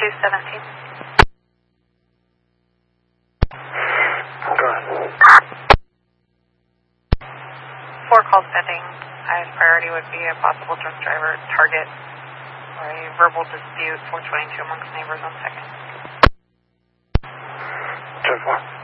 217. Go ahead. 4 calls pending. Highest priority would be a possible drunk driver target or a verbal dispute, 422 amongst neighbors on 2nd. 10-4.